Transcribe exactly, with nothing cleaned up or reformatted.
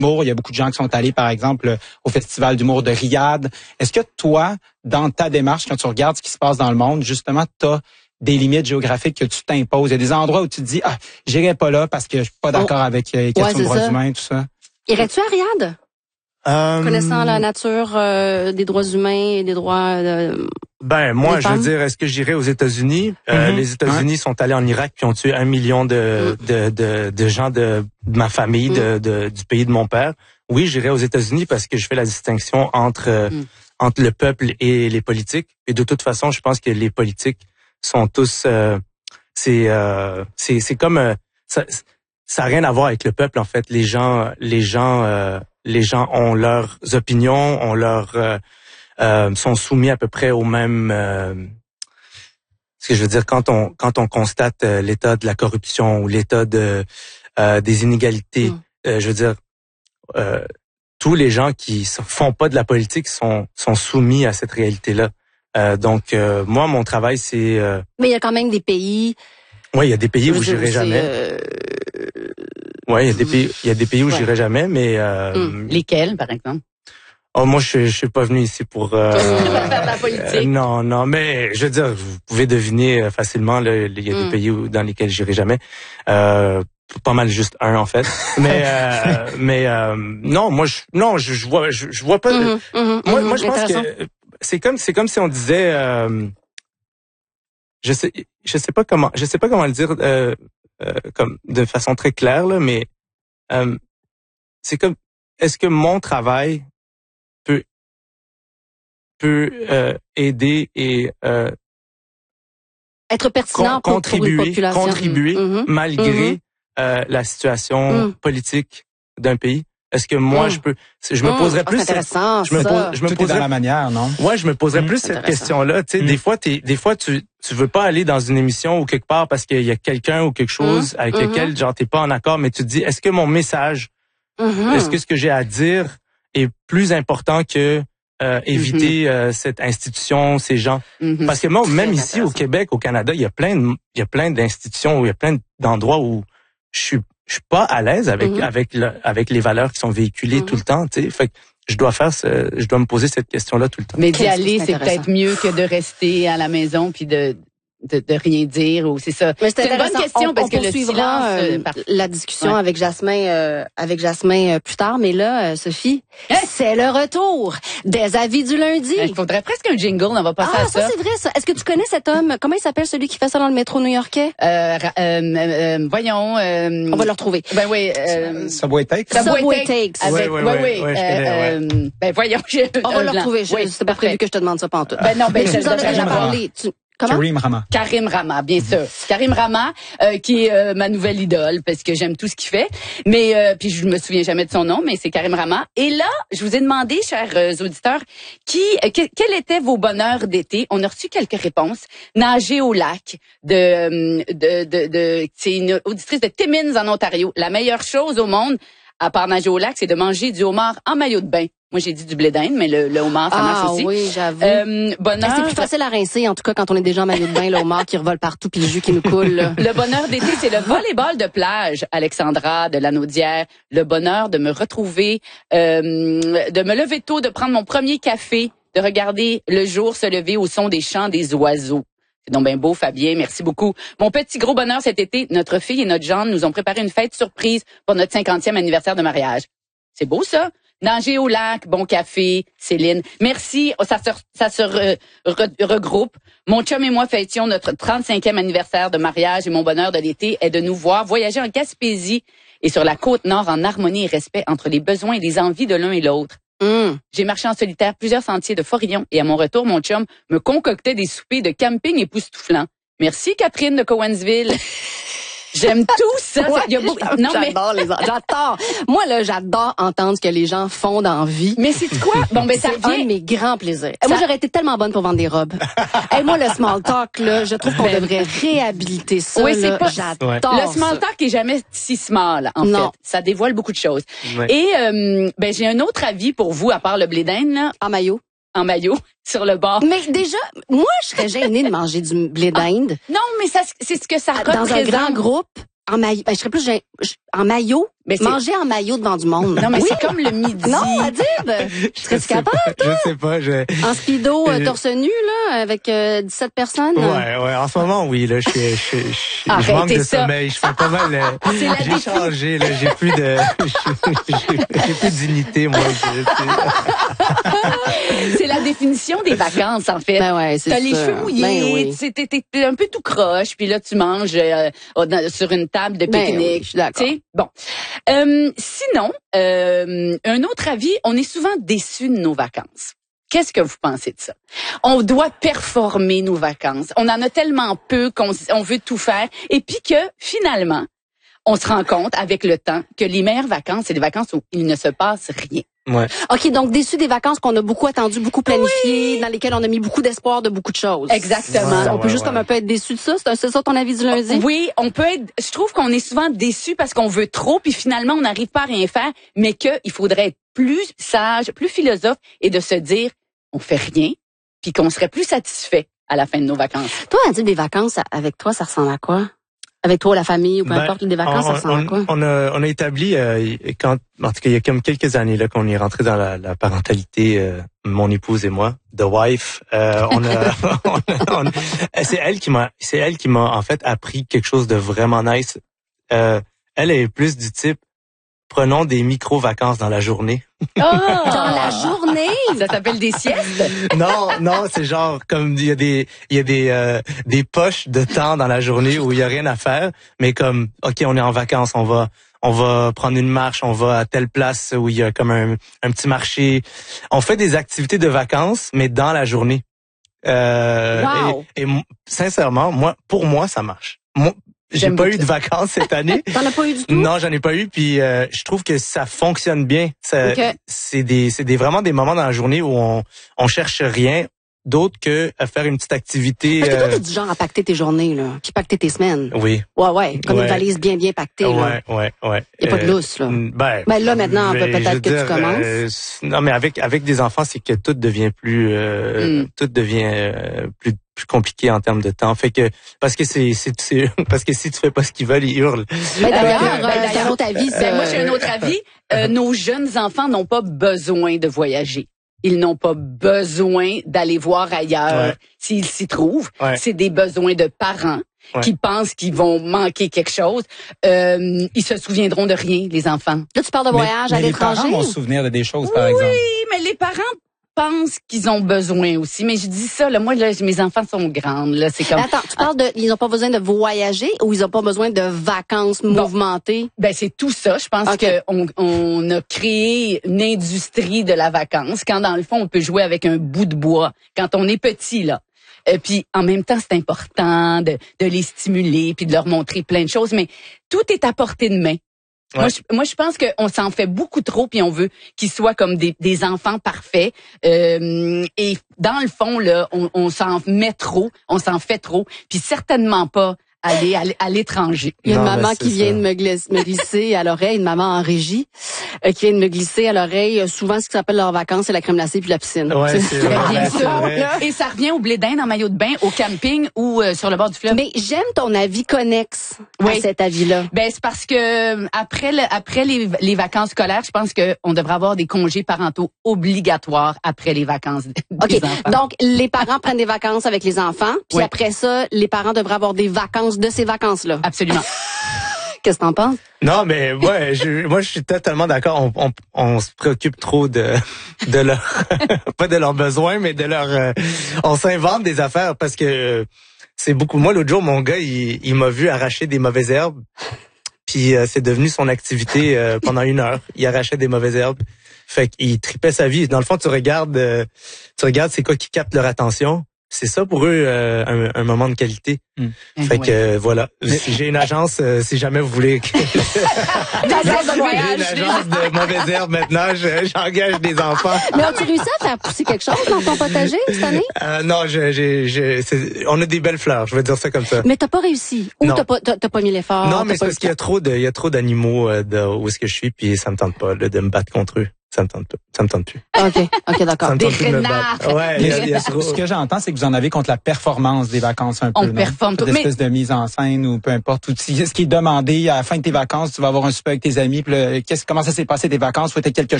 d'humour. Il y a beaucoup de gens qui sont allés, par exemple, au Festival d'humour de Riyad. Est-ce que toi, dans ta démarche, quand tu regardes ce qui se passe dans le monde, justement, tu as des limites géographiques que tu t'imposes? Il y a des endroits où tu te dis, ah, j'irai pas là parce que je suis pas d'accord oh. avec les questions ouais, de droits ça. humains, tout ça. Irais-tu à Riyad? Euh... Connaissant la nature euh, des droits humains et des droits euh, Ben moi, je veux dire, est-ce que j'irais aux États-Unis? Euh, mm-hmm. Les États-Unis ouais. sont allés en Irak puis ont tué un million de mm. de, de de gens de, de ma famille, mm. de, de du pays de mon père. Oui, j'irais aux États-Unis parce que je fais la distinction entre mm. entre le peuple et les politiques. Et de toute façon, je pense que les politiques sont tous euh, c'est euh, c'est c'est comme euh, ça ça a rien à voir avec le peuple en fait. Les gens les gens euh, les gens ont leurs opinions, ont leurs euh, euh, sont soumis à peu près au même. Euh, ce que je veux dire quand on quand on constate euh, l'état de la corruption ou l'état de euh, des inégalités, mmh. euh, je veux dire euh, tous les gens qui font pas de la politique sont sont soumis à cette réalité-là. Euh, donc euh, moi mon travail c'est. Euh, Mais il y a quand même des pays. Oui, il y a des pays où j'irai jamais. Euh... Ouais, il y a des pays, il y a des pays où ouais. j'irai jamais, mais euh, hum. Lesquels, par exemple? Oh, moi, je, je suis pas venu ici pour euh, faire de la politique. Euh, non, non, mais je veux dire, vous pouvez deviner facilement. Là, il y a hum. des pays où, dans lesquels j'irai jamais. Euh, pas mal juste un en fait. mais euh, mais euh, non, moi, je, non, je, je vois, je, je vois pas. Hum, hum, moi, hum, moi, je pense que c'est comme, c'est comme si on disait. Euh, je sais, je sais pas comment, je sais pas comment le dire. Euh, Euh, comme de façon très claire là, mais euh, c'est comme est-ce que mon travail peut peut euh, aider et euh, être pertinent con- pour, contribuer pour une population. contribuer mmh. malgré mmh. euh, la situation mmh. politique d'un pays? Est-ce que moi mmh. je peux je me poserais mmh. plus oh, cette, je me pose je me Tout poserais est dans la manière, non? Ouais, je me poserais mmh. plus cette question-là, tu sais, mmh. des fois t'es des fois tu tu veux pas aller dans une émission ou quelque part parce qu'il y a quelqu'un ou quelque chose mmh. avec mmh. lequel genre t'es pas en accord, mais tu te dis est-ce que mon message mmh. est-ce que ce que j'ai à dire est plus important que euh, éviter mmh. euh, cette institution, ces gens mmh. parce que moi même ici au Québec, au Canada, il y a plein de, il y a plein d'institutions où il y a plein d'endroits où je suis je suis pas à l'aise avec mmh. avec le, avec les valeurs qui sont véhiculées mmh. tout le temps, tu sais. Fait que je dois faire ce, je dois me poser cette question-là tout le temps. Mais d'y aller, c'est peut-être mieux que de rester à la maison puis de de, de rien dire ou c'est ça. Mais c'est, c'est une bonne question on, parce on que le silence euh, euh, la discussion ouais. avec Jasmin euh, avec Jasmin euh, plus tard, mais là euh, Sophie, hein? c'est le retour des avis du lundi. Il faudrait presque un jingle, on va passer ah, à ça. ça c'est vrai ça. Est-ce que tu connais cet homme? Comment il s'appelle celui qui fait ça dans le métro new-yorkais? Euh, euh, euh voyons euh, on va le retrouver. Ben oui, euh, Subway Takes. Subway, Subway Takes. Avec, oui, oui, oui, oui, oui. oui, euh, ouais. euh, ben voyons, on va le retrouver. Je, oui, c'était pas prévu que je te demande ça pantoute. Ben non, ben je vous en ai déjà parlé. Tu... Comment? Karim Rama. Karim Rama, bien sûr. Karim Rama, euh, qui est euh, ma nouvelle idole, parce que j'aime tout ce qu'il fait. Mais euh, puis je me souviens jamais de son nom, mais c'est Karim Rama. Et là, je vous ai demandé, chers euh, auditeurs, qui, euh, que, quels étaient vos bonheurs d'été. On a reçu quelques réponses. Nager au lac, de, de, de, de c'est une auditrice de Timmins en Ontario. La meilleure chose au monde, à part nager au lac, c'est de manger du homard en maillot de bain. Moi, j'ai dit du blé d'Inde, mais le, le homard, ça ah, marche aussi. Ah oui, j'avoue. Euh, bonheur... C'est plus facile à rincer, en tout cas, quand on est déjà en maillot de bain, le homard qui revole partout, puis le jus qui nous coule. Là. Le bonheur d'été, c'est le volleyball de plage, Alexandra de Lanaudière. Le bonheur de me retrouver, euh, de me lever tôt, de prendre mon premier café, de regarder le jour se lever au son des chants des oiseaux. C'est donc bien beau, Fabien. Merci beaucoup. Mon petit gros bonheur cet été, notre fille et notre gendre nous ont préparé une fête surprise pour notre cinquantième anniversaire de mariage. C'est beau, ça? Nager au lac, bon café, Céline. Merci, ça se, ça se re, re, regroupe. Mon chum et moi fêtions notre trente-cinquième anniversaire de mariage et mon bonheur de l'été est de nous voir voyager en Gaspésie et sur la côte nord en harmonie et respect entre les besoins et les envies de l'un et l'autre. Mmh. J'ai marché en solitaire plusieurs sentiers de Forillon et à mon retour, mon chum me concoctait des soupers de camping époustouflants. Merci, Catherine de Cowansville. J'aime tout ça. Ouais, il y a beaucoup... Non, j'adore mais... les j'adore. Moi là, j'adore entendre ce que les gens font dans la vie. Mais c'est quoi? Bon, ben ça c'est revient... un de mes grands plaisirs. Ça... Moi, j'aurais été tellement bonne pour vendre des robes. Et moi, le small talk là, je trouve qu'on ben... devrait réhabiliter ça. Oui, c'est là. pas... J'adore. Le small talk est jamais si small, en non. fait. Ça dévoile beaucoup de choses. Ouais. Et euh, ben j'ai un autre avis pour vous à part le blé d'Inde là. En maillot. En maillot, sur le bord. Mais déjà, moi, je serais gênée de manger du blé d'Inde. Ah, non, mais ça, c'est ce que ça représente. Dans un grand groupe. En maillot, ben, je serais plus en maillot. Mais manger en maillot devant du monde. Non, mais oui. c'est comme le midi. Non, Adib, serais-tu capable, toi? Je sais pas. Je... En speedo, euh, torse nu, là, avec euh, dix-sept personnes? Ouais, ouais. En ce moment, oui, là, je suis, je, je, je, je manque de ça. sommeil. Je fais pas mal. Euh, j'ai changé, là. J'ai plus de, j'ai plus de dignité, moi. C'est la définition des vacances, en fait. Ben ouais, c'est T'as ça. les cheveux mouillés, ben oui. t'es, t'es, t'es un peu tout croche, puis là, tu manges euh, sur une table de pique-nique. Ben oui, je suis d'accord. T'sais? Bon. Euh, sinon, euh, un autre avis, on est souvent déçus de nos vacances. Qu'est-ce que vous pensez de ça? On doit performer nos vacances. On en a tellement peu qu'on on veut tout faire. Et puis que, finalement, on se rend compte avec le temps que les meilleures vacances, c'est des vacances où il ne se passe rien. Ouais. OK, donc déçu des vacances qu'on a beaucoup attendues, beaucoup planifiées, oui. dans lesquelles on a mis beaucoup d'espoir de beaucoup de choses. Exactement. Ouais, on peut ouais, juste ouais. comme un peu être déçu de ça. C'est, c'est ça ton avis du lundi? Oui, on peut être. Je trouve qu'on est souvent déçu parce qu'on veut trop, puis finalement on n'arrive pas à rien faire, mais que il faudrait être plus sage, plus philosophe et de se dire on fait rien, puis qu'on serait plus satisfait à la fin de nos vacances. Toi, Adib, des vacances avec toi, ça ressemble à quoi? Avec toi, la famille ou peu ben, importe, des vacances, on, ça ressemble on, à quoi? On a, on a établi, euh, quand, en tout cas, il y a comme quelques années là qu'on est rentré dans la, la parentalité, euh, mon épouse et moi, the wife. Euh, on a, on a, on, c'est elle qui m'a, c'est elle qui m'a en fait appris quelque chose de vraiment nice. Euh, elle est plus du type, prenons des micro-vacances dans la journée. Oh, dans la journée? Ça s'appelle des siestes? Non, non, c'est genre comme il y a des il y a des euh, des poches de temps dans la journée où il y a rien à faire, mais comme OK, on est en vacances, on va on va prendre une marche, on va à telle place où il y a comme un un petit marché. On fait des activités de vacances mais dans la journée. Euh wow. et, et sincèrement, moi pour moi ça marche. Moi, J'ai J'aime pas beaucoup eu de vacances cette année. T'en as pas eu du tout? Non, j'en ai pas eu. Puis euh, je trouve que ça fonctionne bien. Ça, okay. C'est des, c'est des vraiment des moments dans la journée où on, on cherche rien d'autre que à faire une petite activité. Parce que toi, euh... t'es du genre à pacter tes journées, là, puis pacter tes semaines. Oui. Ouais, ouais, comme ouais. une valise bien, bien pactée. Ouais, là. ouais, ouais. Il n'y a euh, pas de lousse, là. Ben, ben là, maintenant, mais, peut-être que dire, tu commences. Euh, non, mais avec avec des enfants, c'est que tout devient plus, euh, mm. tout devient euh, plus plus compliqué en termes de temps. Fait que parce que c'est c'est, c'est parce que si tu fais pas ce qu'ils veulent, ils hurlent. Ben d'ailleurs, euh, ben, c'est un autre avis. Ben moi, j'ai un autre avis. Euh, nos jeunes enfants n'ont pas besoin de voyager. Ils n'ont pas besoin d'aller voir ailleurs ouais. s'ils s'y trouvent. Ouais. C'est des besoins de parents ouais. qui pensent qu'ils vont manquer quelque chose. Euh, ils se souviendront de rien, les enfants. Là, tu parles de voyage mais, à mais l'étranger. Les parents vont se souvenir de des choses, oui, par exemple. Oui, mais les parents pensent qu'ils ont besoin aussi. Mais je dis ça, là, moi, là, mes enfants sont grandes. Là, c'est comme. Attends, tu parles de, ils n'ont pas besoin de voyager ou ils n'ont pas besoin de vacances bon, mouvementées? Ben c'est tout ça. Je pense okay. qu'on on a créé une industrie de la vacance. Quand dans le fond, on peut jouer avec un bout de bois. Quand on est petit, là. Euh, puis en même temps, c'est important de, de les stimuler puis de leur montrer plein de choses. Mais tout est à portée de main. Ouais. Moi, je, moi, je pense qu'on s'en fait beaucoup trop, puis on veut qu'ils soient comme des, des enfants parfaits. Euh, et dans le fond, là, on, on s'en met trop, on s'en fait trop, puis certainement pas aller à, à l'étranger. Il y a une non, maman qui ça. vient de me glisser, me glisser à l'oreille, une maman en régie, euh, qui vient de me glisser à l'oreille. Euh, souvent, ce qui s'appelle leurs vacances, c'est la crème glacée puis la piscine. Ouais, c'est, c'est vrai, bien c'est sûr. vrai. Et ça revient au blé d'Inde en maillot de bain, au camping ou euh, sur le bord du fleuve. Mais j'aime ton avis connexe oui. à cet avis-là. Ben c'est parce que après le, après les, les vacances scolaires, je pense que on devrait avoir des congés parentaux obligatoires après les vacances des okay. enfants. Donc les parents prennent des vacances avec les enfants, puis oui. après ça, les parents devraient avoir des vacances de ces vacances-là. Absolument. Qu'est-ce que t'en penses? Non, mais ouais, je, moi je suis totalement d'accord. On, on, on se préoccupe trop de de leur pas de leurs besoins, mais de leur. Euh, on s'invente des affaires parce que c'est beaucoup. Moi l'autre jour, mon gars, il, il m'a vu arracher des mauvaises herbes, puis euh, c'est devenu son activité euh, pendant une heure. Il arrachait des mauvaises herbes. Fait qu'il tripait sa vie. Dans le fond, tu regardes, euh, tu regardes c'est quoi qui capte leur attention. C'est ça pour eux euh, un, un moment de qualité. Mmh. Fait que euh, voilà. Si j'ai une agence, euh, si jamais vous voulez. Que... D'agence de voyage. J'ai une agence de mauvaises herbes maintenant. Je, j'engage des enfants. Mais as-tu réussi à faire pousser quelque chose dans ton potager cette année? Euh, non, je, j'ai, je, c'est, on a des belles fleurs. Je vais dire ça comme ça. Mais t'as pas réussi. Ou non. t'as pas, t'as, t'as pas mis l'effort. Non, mais c'est parce qu'il y a trop de, il y a trop d'animaux euh, de, où est-ce que je suis, puis ça me tente pas là, de me battre contre eux. Ça me tente pas. Ça me tente plus. OK, OK, d'accord. Des renards! Ouais, Mais il y a, il y a ce que j'entends, c'est que vous en avez contre la performance des vacances un On peu. On performe tout. Une espèce de mise en scène ou peu importe. Tout, ce qui est demandé à la fin de tes vacances, tu vas avoir un souper avec tes amis. Puis là, qu'est-ce, comment ça s'est passé tes vacances? Faut être quelque